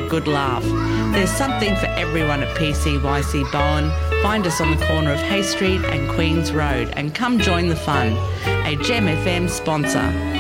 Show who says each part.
Speaker 1: good laugh. There's something for everyone at PCYC Bowen. Find us on the corner of Hay Street and Queen's Road and come join the fun. A Gem FM sponsor.